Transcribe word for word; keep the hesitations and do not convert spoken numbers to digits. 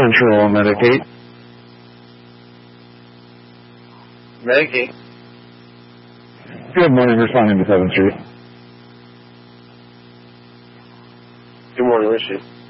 Central Medicaid. Medicaid. Good morning, responding to seventh Street. Good morning, where's she?